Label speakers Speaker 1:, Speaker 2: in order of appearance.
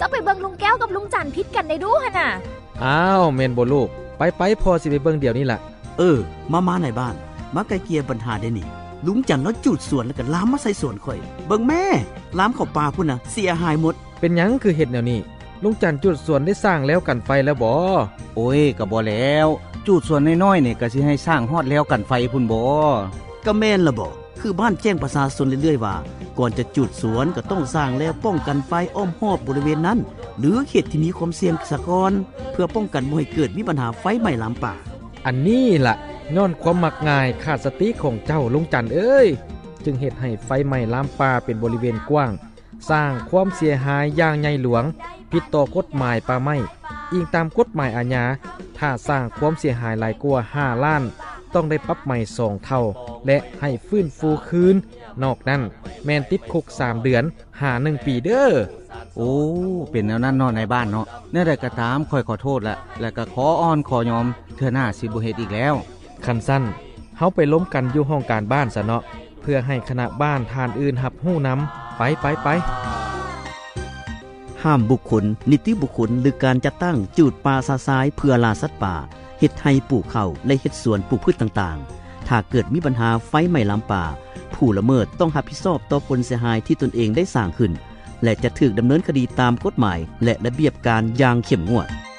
Speaker 1: จะไปเบิ่งลุงแก้วกับลุงจันพิษกันได้ดูหั่นน่ะ
Speaker 2: อ้าวแม่นบ่ลูกไปพอสิไปเบิ่งเดี๋ยวนี้ล่ะ
Speaker 3: มาในบ้านมาไกลเกลี่ยปัญหาได้นี่ลุงจันแล้วจูดสวนแล้วก็ล้ามมาใส่สวนข่อยเบิ่งแม่ล้ามเข้าป่าพุ่นน่ะเสียหายหมด
Speaker 2: เป็นหยังคือเฮ็ดแนวนี้ลุงจันจุดสวนได้สร้างแล้วกันไฟแล้วบ่
Speaker 4: โอ้ยก็บ่แล้วจูดสวนน้อยๆนี่ก็สิให้สร้างฮอดแล้วกันไฟพุ่นบ่
Speaker 3: ก็แม่นล่ะบ่คือบ้านแจ้งประชาชนเรื่อยๆว่าก่อนจะจุดสวนก็ต้องสร้างแล้วป้องกันไฟอ้อมรอบบริเวณนั้นหรือเขตที่มีความเสี่ยงซะก่อนเพื่อป้องกันบ่ให้เกิดมีปัญหาไฟไหม้ลามป่า
Speaker 2: อันนี้ล่ะย้อนความมักง่ายขาดสติของเจ้าลุงจันเอ้ยจึงเฮ็ดให้ไฟไหม้ลามป่าเป็นบริเวณกว้างสร้างความเสียหายอย่างใหญ่หลวงผิดต่อกฎหมายป่าไม้อิงตามกฎหมายอาญาถ้าสร้างความเสียหายหลายกว่า5ล้านต้องได้ปรับใหม่2เท่าและให้ฟื้นฟูคืนนอกนั้นแม่นติดคุก3เดือนหา1ปีเด้อ
Speaker 4: โอ้เป็นแนวนั้นเนาะในบ้านเนาะแนวใดก็ตามค่อยขอโทษและก็ขออ้อนขอยอมเทื่อหน้าสิบ่เฮ็ดอีกแล้ว
Speaker 2: คันสั้นเฮาไปล้มกันอยู่ห้องการบ้านซะเนาะเพื่อให้คณะบ้านทานอื่นรับรู้นำไป
Speaker 3: ห้ามบุคคลนิติบุคคลหรือการจัดตั้งจูดป่าซาซ้ายเพื่อล่าสัตว์ป่าเฮ็ดไร่ปลูกข้าวและเฮ็ดสวนปลูกพืชต่างๆถ้าเกิดมีปัญหาไฟไหม้ลามป่าผู้ละเมิดต้องรับผิดชอบต่อผลเสียหายที่ตนเองได้สร้างขึ้นและจะถูกดำเนินคดีตามกฎหมายและระเบียบการอย่างเข้มงวด